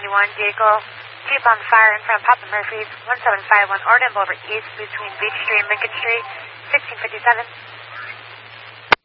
vehicle, Jeep on fire in front of Papa Murphy's, 1751 Orton Boulevard East between Beach Street and Lincoln Street, 1657.